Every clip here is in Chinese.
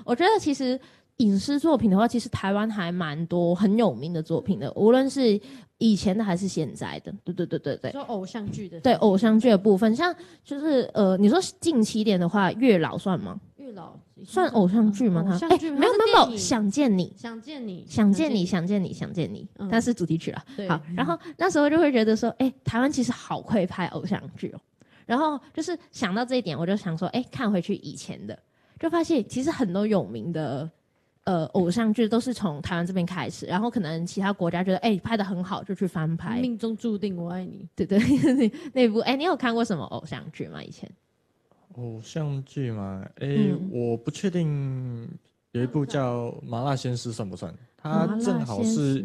我觉得其实影视作品的话，其实台湾还蛮多很有名的作品的，无论是以前的还是现在的。对。 说偶像剧的， 对偶像剧的部分，像就是你说近期一点的话，月老算吗？ 月老算偶像剧吗？ 偶像剧没有，想见你，它是主题曲啦。好，然后那时候就会觉得说，台湾其实好会拍偶像剧哦。然后就是想到这一点，我就想说，看回去以前的，就发现其实很多有名的偶像剧都是从台湾这边开始，然后可能其他国家觉得拍得很好，就去翻拍。 命中注定我爱你， 对那部你有看过什么偶像剧吗？以前？ 偶像剧嘛，我不确定有一部叫《麻辣鲜师》算不算？它正好是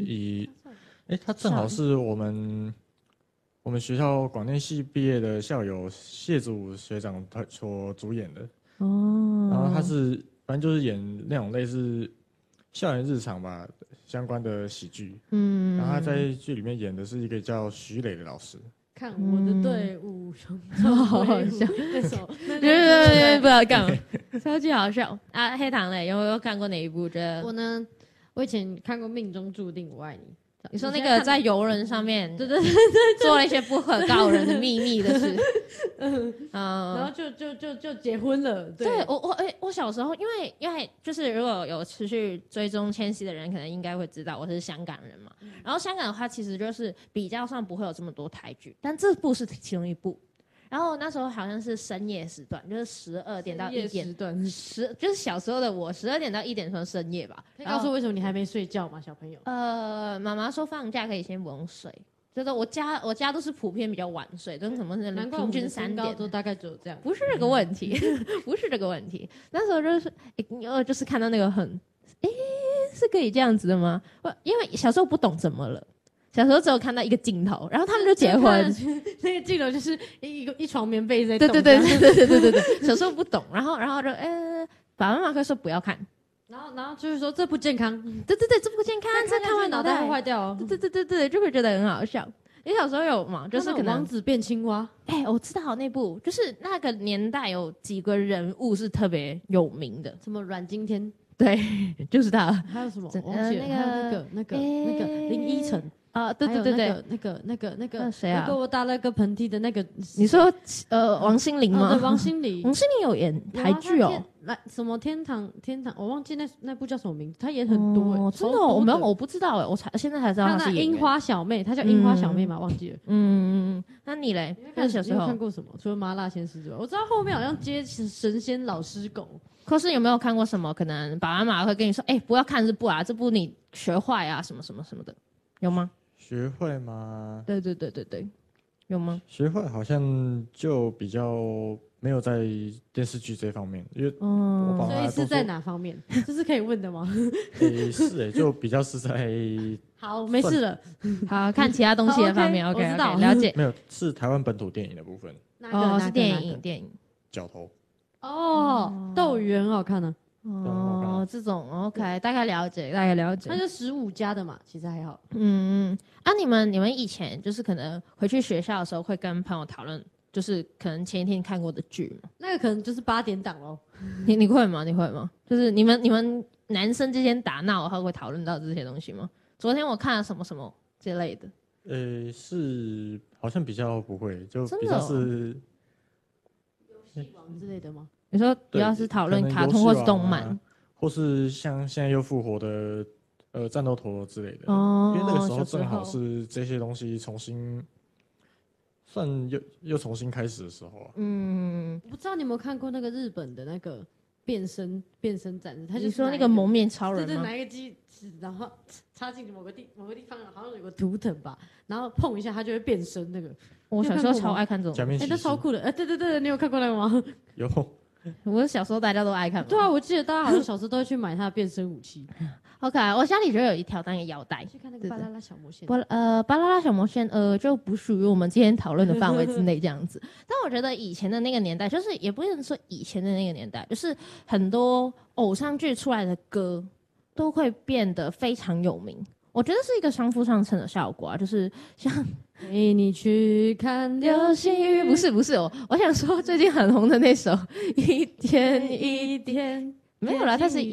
我们学校广电系毕业的校友谢祖学长他所主演的。哦。然后他是反正就是演那种类似校园日常吧相关的喜剧。然后他在剧里面演的是一个叫徐磊的老师。 看我的队伍， 好好笑， 那首， 对，不知道干嘛，超级好笑啊！黑糖嘞，有没有看过哪一部？觉得我以前看过《命中注定我爱你》。 你说那个在游轮上面，对，做了一些不可告人的秘密的事， 然后就结婚了。 对，我小时候，因为就是如果有持续追踪千禧的人，可能应该会知道我是香港人嘛。然后香港的话，其实就是比较上不会有这么多台剧，但这部是其中一部。然后那时候好像是深夜时段，就是12点到1点，就是小时候的我12点到1点算深夜吧。 可以告诉我为什么你还没睡觉吗，小朋友？ 妈妈说放假可以先不用睡，就是我家都是普遍比较晚睡，都是什么平均3点， 都大概只有这样。 不是这个问题，不是这个问题。那时候就是看到那个是可以这样子的吗？因为小时候不懂怎么了。小时候只有看到一个镜头，然后他们就结婚。 那个镜头就是一床棉被在动。 对，小时候不懂，然后就爸爸妈妈说不要看， 然后就是说这不健康。 对，这不健康，这看完脑袋会坏掉哦。 对，就会觉得很好笑。你小时候有吗？就是可能王子变青蛙。 我知道那部，就是那个年代有几个人物是特别有名的， 什么阮经天。 对，就是他。 还有什么？那个林依晨。对，那个谁啊？如果我打了个喷嚏的那个， 你说王心凌吗？ 对，王心凌有演台剧哦， 什么天堂，我忘记那部叫什么名字，她演很多真的我不知道我现在才知道她是演员。 樱花小妹，她叫樱花小妹嘛，忘记了。 那你嘞？ 小时候看过什么？除了麻辣鲜师之外，我知道后面好像接神仙老师狗。 可是有没有看过什么？可能爸爸妈妈会跟你说，不要看这部啊，这部你学坏啊，什么什么什么的，有吗？ 学会吗？ 对，有吗？ 学会好像就比较没有在电视剧这方面，因为我爸妈所以是在哪方面？这是可以问的吗？ 就比较是在好，没事了。 好看其他东西的方面，OK， 我知道， 了解。 没有，是台湾本土电影的部分。 是电影。 角头。 斗鱼很好看呢。 这种 OK， 大概了解。 那就15加的嘛，其实还好。 你们以前就是可能回去学校的时候会跟朋友讨论，就是可能前一天看过的剧吗？ 那个可能就是8点档咯。 你会吗？就是你们男生之间打闹，会讨论到这些东西吗？昨天我看了什么什么之类的。 是好像比较不会，就比较是游戏王之类的吗？ 你说主要是讨论卡通或是动漫， 或是像现在又复活的战斗陀螺之类的。因为那个时候正好是这些东西重新算又重新开始的时候啊。 我不知道你有没有看过那个日本的那个变身战士，他就说那个蒙面超人吗？ 对，拿一个机子，然后插进某个地方，好像有个图腾吧，然后碰一下它就会变身。那个我小时候超爱看这种， 那超酷的。对，你有看过那个吗？ 有。 我小时候大家都爱看。 对啊，我记得大家好像小时候都会去买他的变身武器。 OK， 我家里就有一条当个腰带。 去看那个巴啦啦小魔仙。 巴啦啦小魔仙，就不属于我们今天讨论的范围之内这样子。但我觉得以前的那个年代，就是也不能说以前的那个年代，就是很多偶像剧出来的歌都会变得非常有名。我觉得是一个相辅相成的效果啊，就是像陪你去看流星雨， 不是我想说最近很红的那首一天一天，没有啦，它是